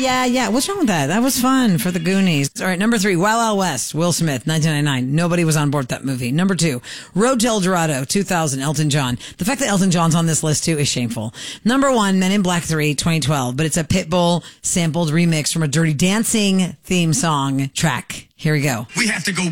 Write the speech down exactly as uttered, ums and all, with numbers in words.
yeah, yeah. What's wrong with that? That was fun for the Goonies. All right, number three, Wild Wild West, Will Smith, nineteen ninety-nine. Nobody was on board with that movie. Number two, Road to El Dorado, two thousand, Elton John. The fact that Elton John's on this list too is shameful. Number one, Men in Black three, twenty twelve, but it's a Pitbull sampled remix from a Dirty Dancing theme song track. Here we go. We have to go